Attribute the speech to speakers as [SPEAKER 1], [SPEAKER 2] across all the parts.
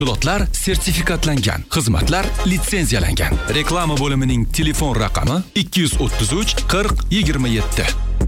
[SPEAKER 1] Mahsulotlar sertifikatlangan, xizmatlar litsenziyalangan. Reklama bo'limining telefon raqami 233 40 27.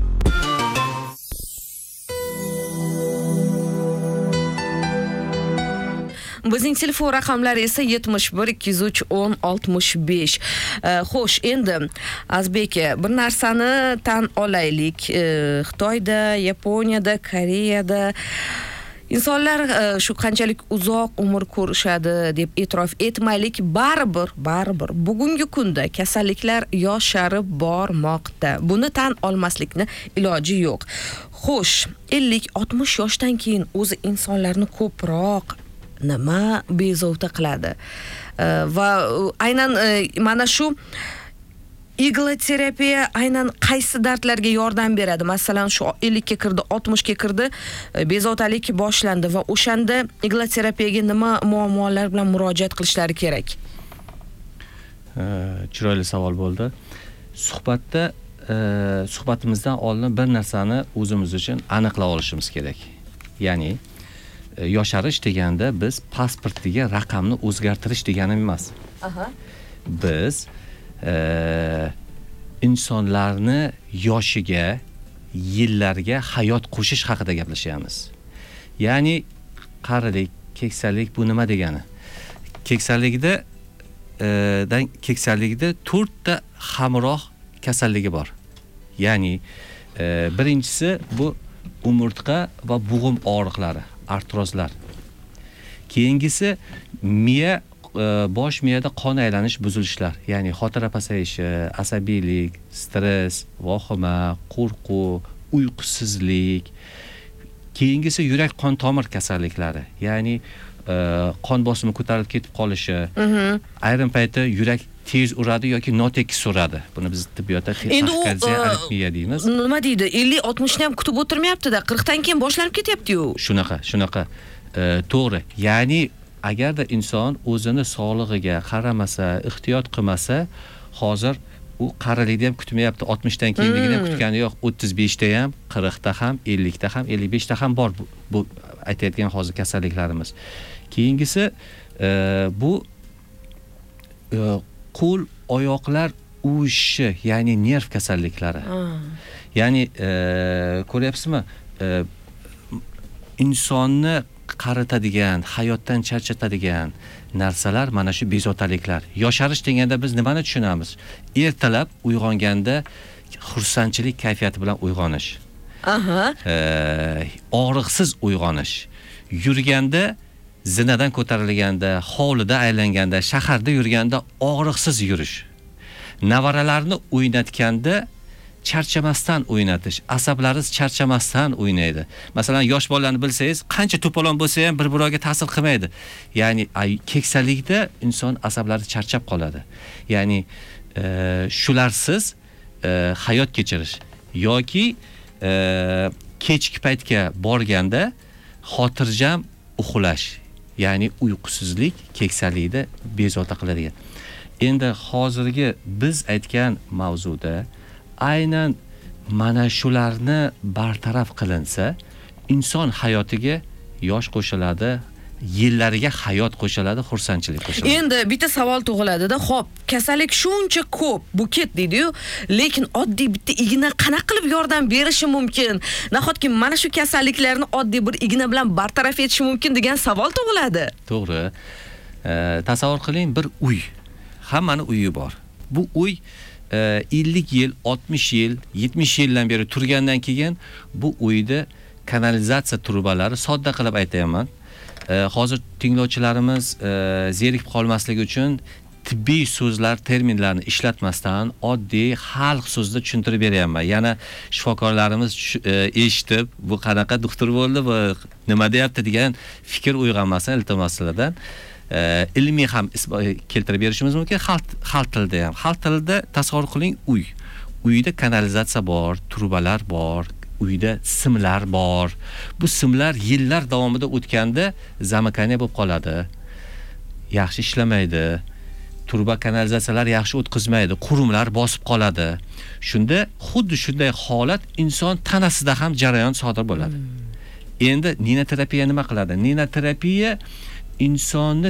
[SPEAKER 2] Bizning telefon raqamlari esa 71 203 10 65. Xo'sh, endi Azbek, bir narsani tan olaylik. Xitoyda, Yaponiyada, Koreyada insonlar shu qanchalik uzoq umr ko'rishadi deb e'tirof etmaylik, baribir bugungi kunda kasalliklar yosharib bormoqda. Buni tan olmaslikni iloji yo'q. Xo'sh, 50-60 yoshdan keyin o'zi insonlarni ko'proq nima bezovta qiladi? Va aynan mana shu igla terapiya aynan qaysi dardlarga yordam beradi? Masalan, shu 50 ga kirdi, 60 ga kirdi, bezovtalik boshlandi va o'shanda igla terapiyaga nima muammolar bilan murojaat qilishlari kerak?
[SPEAKER 3] Chiroyli savol bo'ldi. Suhbatimizdan oldin bir narsani o'zimiz uchun aniqlab olishimiz kerak. Ya'ni yosharish deganda biz pasportiga raqamni o'zgartirish degani emas. Biz insonlarni yoshiga, yillarga hayot qo'shish haqida gaplashyapmiz. Ya'ni qarilik, keksalik bu nima degani? Keksalikda 4 ta hamroh kasalligi bor. Ya'ni birinchisi bu umurtqa va bo'g'im og'riqlari, artrozlar. Keyingisi miya, bosh miyada qon aylanish buzilishlar, ya'ni xotira pasayishi, asabiylik, stress, vahima, qo'rquv, uyqusizlik. Keyingisi yurak qon tomir kasalliklari, ya'ni qon bosimi ko'tarilib ketib qolishi, ayrim payti yurak tez uradi yoki notekis uradi. Buni biz tibbiyotda taxikardiya aritmiya deymiz.
[SPEAKER 2] Nima deydi? 50-60 ni ham kutib o'tirmayapti-da, 40 dan keyin boshlanib ketyapti-yu.
[SPEAKER 3] Shunaqa. To'g'ri. Ya'ni agarda inson o'zini sog'lig'iga qaramasa, ehtiyot qilmasa, hozir u qarilikda ham kutmayapti, 60 dan keyinligini ham kutgani yo'q, 35 da ham, 40 da ham, 50 da ham, 55 da ham bor bu aytayotgan hozir kasalliklarimiz. Keyingisi bu qo'l, oyoqlar uvishi, ya'ni nerv kasalliklari. Ya'ni ko'ryapsizmi? Insonni qaritadigan, hayotdan charchatadigan narsalar mana shu bezovtaliklar. Yosharish deganda biz nimani tushunamiz? Ertalab uyg'onganda xursandchilik kayfiyati bilan uyg'onish. Og'riqsiz uyg'onish. Yurganda, zinadan ko'tarilganda, hovlida aylanganda, shaharda yurganda og'riqsiz yurish. Navaralarni o'ynatganda charchamasdan o'ynatish, asablaringiz charchamasdan o'ynaydi. Masalan, yosh bolalarni bilsangiz, qancha to'polon bo'lsa ham bir-biriga ta'sir qilmaydi. Ya'ni keksalikda inson asablari charchab qoladi. Ya'ni shularsiz hayot kechirish yoki kechki paytga borganda xotirjam uxlash, ya'ni uyqusizlik keksalikda bezovta qiladigan. Endi hozirgi biz aytgan mavzuda aynan mana shularni bartaraf qilinsa, inson hayotiga yosh qo'shiladi, yillariga hayot qo'shiladi, xursandchilik qo'shiladi.
[SPEAKER 2] Endi bitta savol tug'iladi-da, xo'p, kasallik shuncha ko'p, buket deydi-yu, lekin oddiy bitta igna qanaqa qilib yordam berishi mumkin? Nahotki mana shu kasalliklarni oddiy bir igna bilan bartaraf etish mumkin degan savol tug'iladi.
[SPEAKER 3] To'g'ri. Tasavvur qiling, bir uy. Hammani uyi bor. Bu uy 50 yil, 60 yil, 70 yildan beri turgandan keyin bu uyda kanalizatsiya trubalari, sodda qilib aytayman. Hozir tinglovchilarimiz zerikib qolmasligi uchun tibbiy so'zlar, terminlarni ishlatmasdan oddiy xalq so'zida tushuntirib beryapman. Yana shifokorlarimiz eshitib, bu qanaqa doktor bo'ldi, bu nima deyapti degan fikr uyg'onmasin iltimos sizlardan. Ilmiy ham keltirib berishimiz mumkin, xalq tilida ham. Xalq tilida tasavvur qiling, uy. Uyda kanalizatsiya bor, trubalar bor, uyda simlar bor. Bu simlar yillar davomida o'tganda zamakaniya bo'lib qoladi. Yaxshi ishlamaydi. Truba kanalizatsiyalar yaxshi o'tkazmaydi, qurumlar bosib qoladi. Shunda xuddi shunday holat inson tanasida ham jarayon sodir bo'ladi. Endi ninoterapiya nima qiladi? Ninoterapiya insonni